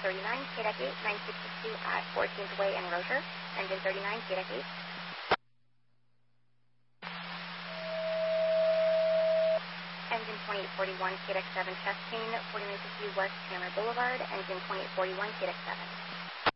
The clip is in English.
39, KDEC 8, 962 at 14th Way and Rozier. Engine 39, KDEC 8. Engine 2841, KDEC 7, Chastain, 4950 West Chandler Boulevard. Engine 2841, KDEC 7.